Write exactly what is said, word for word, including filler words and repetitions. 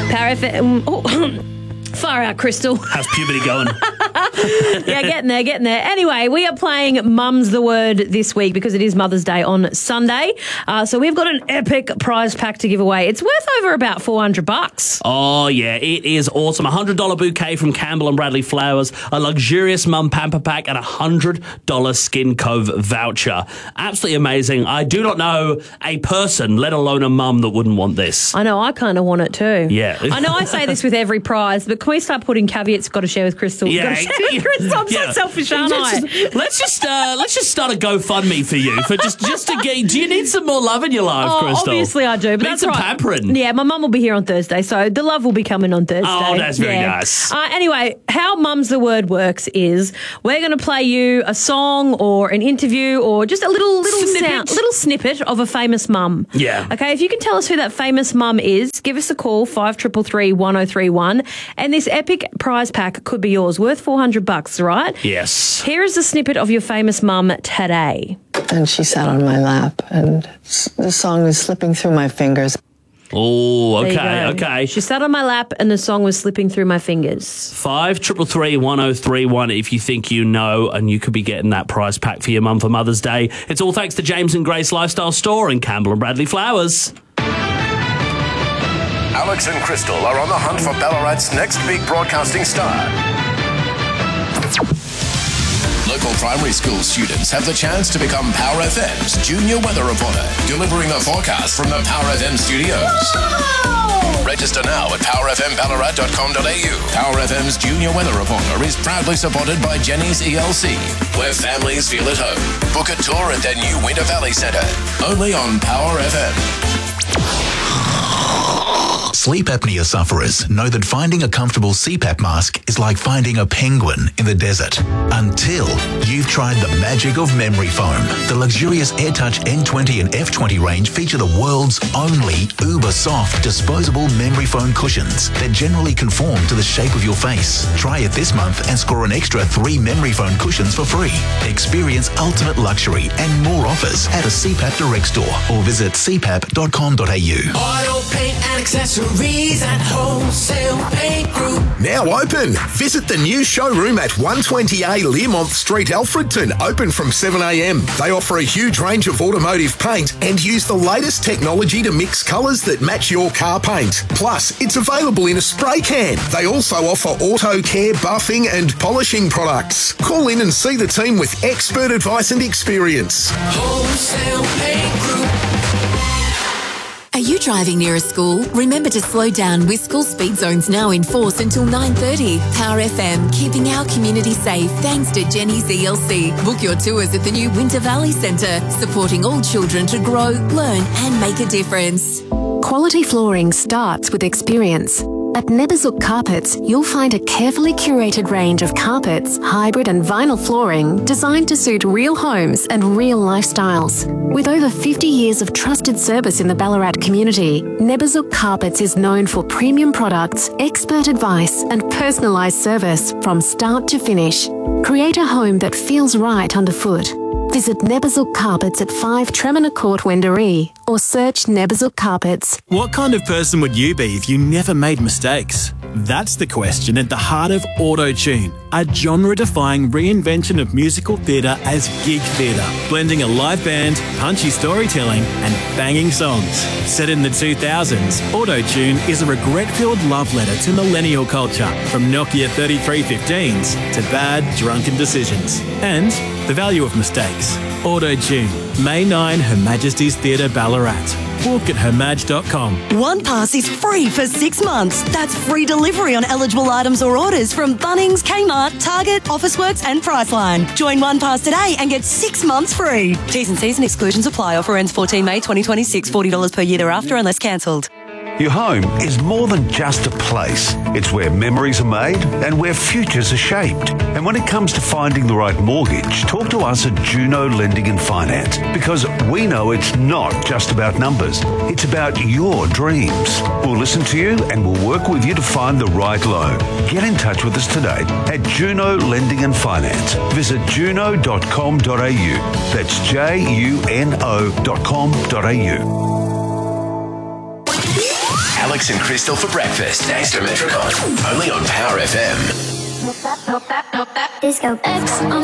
Power F M. Oh, far out, Crystal. How's puberty going? Yeah, getting there, getting there. Anyway, we are playing Mum's the Word this week because it is Mother's Day on Sunday. Uh, so we've got an epic prize pack to give away. It's worth over about four hundred bucks. Oh, yeah, it is awesome. A one hundred dollars bouquet from Campbell and Bradley Flowers, a luxurious Mum Pamper Pack, and a one hundred dollars Skin Cove voucher. Absolutely amazing. I do not know a person, let alone a mum, that wouldn't want this. I know, I kind of want it too. Yeah. I know I say this with every prize, but can we start putting caveats? Got to share with Crystal. Yeah. Got to share with Crystal. I'm Yeah. so selfish, aren't let's I? Just, let's just uh, let's just start a GoFundMe for you for just just to get. Do you need some more love in your life, Oh, Crystal? obviously I do. But Need that's some right. pampering. Yeah, my mum will be here on Thursday, so the love will be coming on Thursday. Oh, that's very Yeah. nice. Uh, anyway, how Mum's the Word works is we're going to play you a song or an interview or just a little little Snippet. sound, little snippet of a famous mum. Yeah. Okay, if you can tell us who that famous mum is, give us a call five triple three one zero three one, and this epic prize pack could be yours, worth four hundred bucks, right? Yes. Here is a snippet of your famous mum today. And she sat on my lap, and s- the song was slipping through my fingers. Oh, There you okay, go. okay. She sat on my lap and the song was slipping through my fingers. Five triple three one zero three one. If you think you know, and you could be getting that prize pack for your mum for Mother's Day. It's all thanks to James and Grace Lifestyle Store and Campbell and Bradley Flowers. Alex and Crystal are on the hunt for Ballarat's next big broadcasting star. Local primary school students have the chance to become Power F M's junior weather reporter, delivering the forecast from the Power F M studios. Whoa! Register now at power f m ballarat dot com dot a u. Power F M's junior weather reporter is proudly supported by Jenny's E L C, where families feel at home. Book a tour at their new Winter Valley Centre, only on Power F M. Sleep apnea sufferers know that finding a comfortable C PAP mask is like finding a penguin in the desert. Until you've tried the magic of memory foam. The luxurious AirTouch N twenty and F twenty range feature the world's only uber-soft disposable memory foam cushions that generally conform to the shape of your face. Try it this month and score an extra three memory foam cushions for free. Experience ultimate luxury and more offers at a C PAP Direct store or visit c pap dot com dot a u. Auto paint and accessories at Wholesale Paint Group. Now open. Visit the new showroom at one twenty A Learmonth Street, Alfredton. Open from seven a m. They offer a huge range of automotive paint and use the latest technology to mix colours that match your car paint. Plus, it's available in a spray can. They also offer auto care, buffing and polishing products. Call in and see the team with expert advice and experience. Wholesale Paint Group. Are you driving near a school? Remember to slow down with school speed zones now in force until nine thirty. Power F M, keeping our community safe thanks to Jenny's E L C. Book your tours at the new Winter Valley Centre, supporting all children to grow, learn and make a difference. Quality flooring starts with experience. At Neberzuk Carpets, you'll find a carefully curated range of carpets, hybrid and vinyl flooring designed to suit real homes and real lifestyles. With over fifty years of trusted service in the Ballarat community, Neberzuk Carpets is known for premium products, expert advice and personalised service from start to finish. Create a home that feels right underfoot. Visit Neberzuk Carpets at five Tremina Court, Wendouree, or search Neberzuk Carpets. What kind of person would you be if you never made mistakes? That's the question at the heart of Auto-Tune, a genre-defying reinvention of musical theatre as gig theatre, blending a live band, punchy storytelling and banging songs. Set in the two thousands, Auto-Tune is a regret-filled love letter to millennial culture, from Nokia thirty-three fifteens to bad, drunken decisions. And the value of mistakes. Auto-Tune, May ninth, Her Majesty's Theatre, Ballarat. Book at her maj dot com. One Pass is free for six months. That's free delivery on eligible items or orders from Bunnings, Kmart, Target, Officeworks and Priceline. Join One Pass today and get six months free. T's and C's and exclusions apply. Offer ends fourteenth May twenty twenty-six. forty dollars per year thereafter unless cancelled. Your home is more than just a place. It's where memories are made and where futures are shaped. And when it comes to finding the right mortgage, talk to us at Juno Lending and Finance, because we know it's not just about numbers. It's about your dreams. We'll listen to you and we'll work with you to find the right loan. Get in touch with us today at Juno Lending and Finance. Visit juno dot com dot a u. That's J U N O dot com dot a u. Alex and Crystal for breakfast. Thanks to Metricon. Only on Power F M. Disco X.